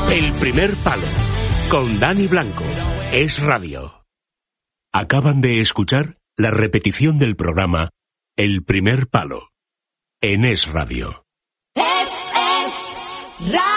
El primer palo, con Dani Blanco. Es Radio. Acaban de escuchar la repetición del programa El primer palo, en Es Radio. Es Radio.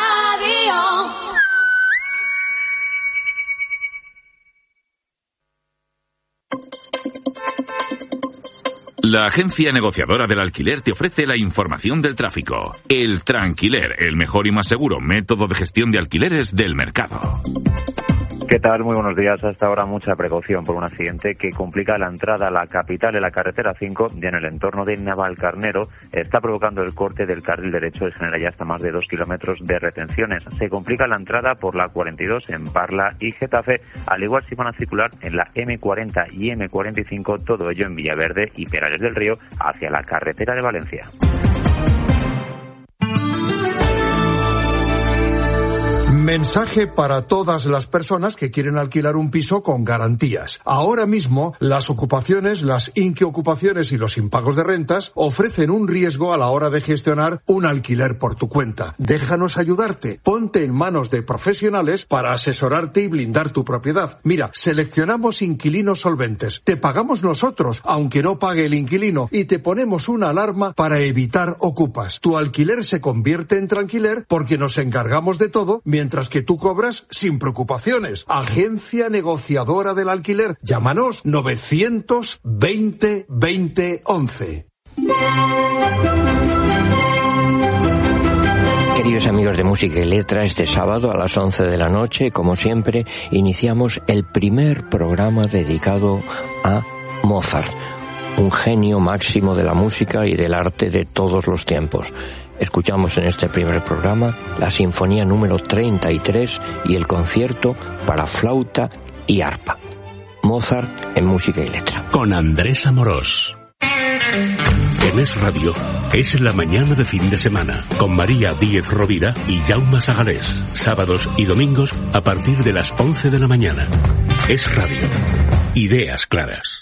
La agencia negociadora del alquiler te ofrece la información del tráfico. El Tranquiler, el mejor y más seguro método de gestión de alquileres del mercado. ¿Qué tal? Muy buenos días. Hasta ahora mucha precaución por un accidente que complica la entrada a la capital en la carretera 5 y en el entorno de Navalcarnero. Está provocando el corte del carril derecho y genera ya hasta más de 2 kilómetros de retenciones. Se complica la entrada por la 42 en Parla y Getafe, al igual si van a circular en la M40 y M45, todo ello en Villaverde y Perales del Río hacia la carretera de Valencia. Mensaje para todas las personas que quieren alquilar un piso con garantías. Ahora mismo, las ocupaciones, las inquiocupaciones y los impagos de rentas ofrecen un riesgo a la hora de gestionar un alquiler por tu cuenta. Déjanos ayudarte. Ponte en manos de profesionales para asesorarte y blindar tu propiedad. Mira, seleccionamos inquilinos solventes. Te pagamos nosotros, aunque no pague el inquilino, y te ponemos una alarma para evitar ocupas. Tu alquiler se convierte en tranquiler porque nos encargamos de todo, mientras que tú cobras sin preocupaciones. Agencia negociadora del alquiler. Llámanos 920 20 11. Queridos amigos de Música y Letra, este sábado a las 11 de la noche, como siempre, iniciamos el primer programa dedicado a Mozart, un genio máximo de la música y del arte de todos los tiempos. Escuchamos en este primer programa la Sinfonía número 33 y el concierto para flauta y arpa. Mozart en Música y Letra. Con Andrés Amorós. En Es Radio es la mañana de fin de semana, con María Díez Rovira y Jaume Sagalés. Sábados y domingos a partir de las 11 de la mañana. Es Radio. Ideas claras.